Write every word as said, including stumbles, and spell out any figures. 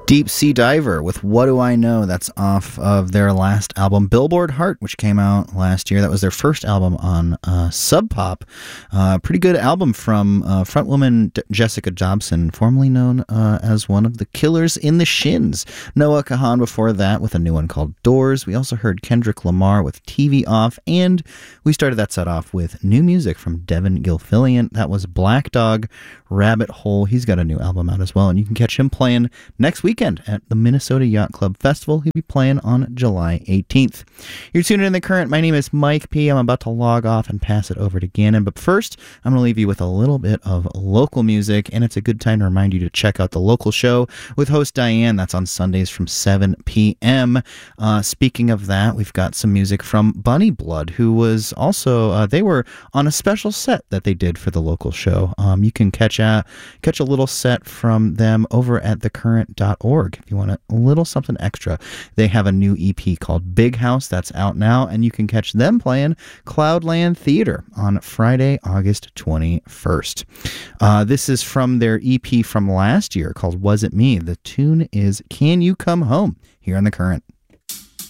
Deep Sea Diver with What Do I Know? That's off of their last album, Billboard Heart, which came out last year. That was their first album on uh, Sub Pop. Uh, pretty good album from uh, frontwoman D- Jessica Jobson, formerly known uh, as one of the Killers in the Shins. Noah Kahan before that with a new one called Doors. We also heard Kendrick Lamar with T V Off, and we started that set off with new music from Devin Gilfillian. That was Black Dog Rabbit Hole. He's got a new album out as well, and you can catch him playing next weekend at the Minnesota Yacht Club Festival. He'll be playing on July eighteenth. You're tuning in The Current. My name is Mike P. I'm about to log off and pass it over to Gannon, but first I'm going to leave you with a little bit of local music, and it's a good time to remind you to check out the local show with host Diane. That's on Sundays from seven p.m. Uh, speaking of that, we've got some music from Bunny Blood, who was also, uh, they were on a special set that they did for the local show. Um, you can catch a, catch a little set from them over at the current dot org if you want a little something extra. They have a new E P called Big House that's out now, and you can catch them playing Cloudland Theater on Friday, August twenty-first. Uh, this is from their E P from last year called Was It Me? The tune is Can You Come Home here on The Current.